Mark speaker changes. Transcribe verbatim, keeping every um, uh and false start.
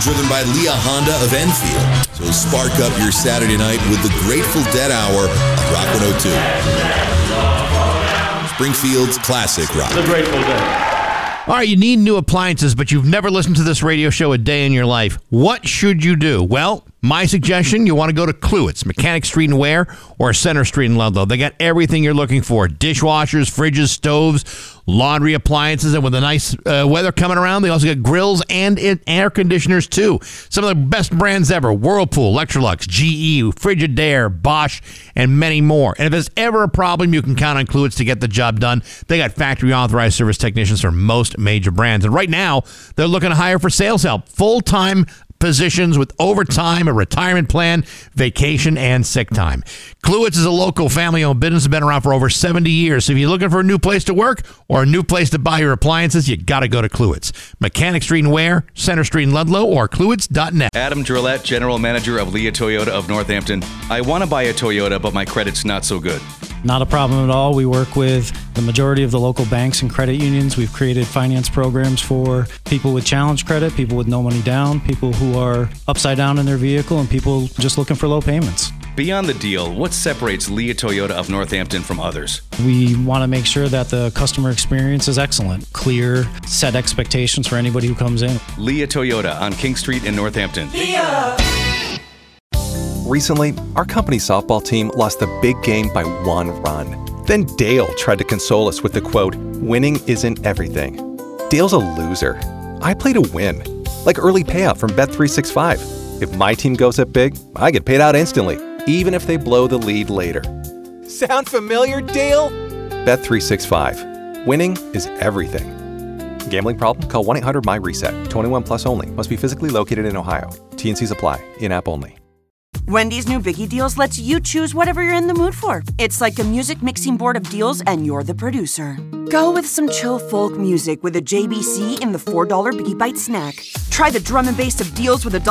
Speaker 1: driven by Leah Honda of Enfield. So spark up your Saturday night with the Grateful Dead Hour on Rock one oh two. Springfield's classic rock.
Speaker 2: The Grateful Dead.
Speaker 3: All right, you need new appliances, but you've never listened to this radio show a day in your life. What should you do? Well, my suggestion, you want to go to Kluwett's, Mechanic Street and Ware, or Center Street in Ludlow. They got everything you're looking for. Dishwashers, fridges, stoves, laundry appliances, and with the nice uh, weather coming around, they also got grills and it, air conditioners, too. Some of the best brands ever, Whirlpool, Electrolux, G E, Frigidaire, Bosch, and many more. And if there's ever a problem, you can count on Kluwett's to get the job done. They got factory-authorized service technicians for most major brands. And right now, they're looking to hire for sales help, full-time positions with overtime, a retirement plan, vacation, and sick time. Kluwett's is a local family-owned business, been around for over seventy years. So if you're looking for a new place to work or a new place to buy your appliances, you got to go to Kluwett's. Mechanic Street in Ware, Center Street in Ludlow, or Kluwett's dot net.
Speaker 4: Adam Drillette, General Manager of Leah Toyota of Northampton. I want to buy a Toyota, but my credit's not so good.
Speaker 5: Not a problem at all. We work with the majority of the local banks and credit unions. We've created finance programs for people with challenge credit, people with no money down, people who are upside down in their vehicle, and people just looking for low payments.
Speaker 4: Beyond the deal, what separates Leah Toyota of Northampton from others?
Speaker 5: We want to make sure that the customer experience is excellent, clear, set expectations for anybody who comes in.
Speaker 4: Leah Toyota on King Street in Northampton.
Speaker 6: Leah! Recently, our company softball team lost the big game by one run. Then Dale tried to console us with the quote, "Winning isn't everything." Dale's a loser. I play to win. Like early payout from Bet three sixty-five. If my team goes up big, I get paid out instantly, even if they blow the lead later. Sound familiar, Dale? Bet three sixty-five. Winning is everything. Gambling problem? Call one eight hundred M Y reset. twenty-one plus only. Must be physically located in Ohio. T and Cs apply. In-app only.
Speaker 7: Wendy's new Biggie Deals lets you choose whatever you're in the mood for. It's like a music mixing board of deals, and you're the producer. Go with some chill folk music with a J B C in the four dollar Biggie Bite snack. Try the drum and bass of deals with a